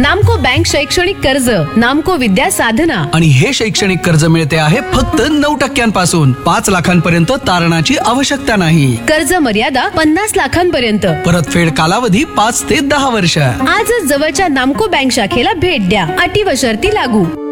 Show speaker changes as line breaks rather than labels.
नामको बँक शैक्षणिक कर्ज, नामको विद्या साधना.
आणि हे शैक्षणिक कर्ज मिळते आहे फक्त 9% 5 लाखांपर्यंत तारणाची आवश्यकता नाही.
कर्ज मर्यादा 50 लाखांपर्यंत.
परतफेड कालावधी 5 ते 10 वर्ष.
आजच जवळच्या नामको बँक शाखेला भेट द्या. अटी व शर्ती लागू.